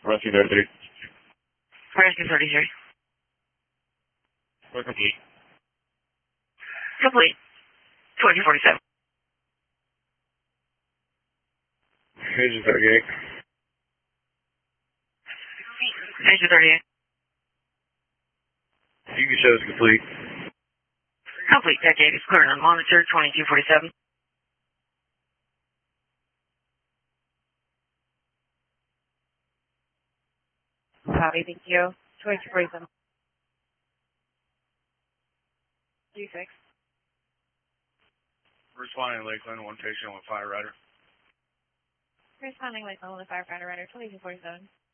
Rescue 33. Rescue 33. We're complete. Complete. 2047. Agent 38. Agent 38. You can show us complete. Complete. Deck 8 is cleared on monitor 2247. Copy, thank you. 2247. 36. Responding to Lakeland, one patient with fire rider. Responding Lakeland with a firefighter rider 2247.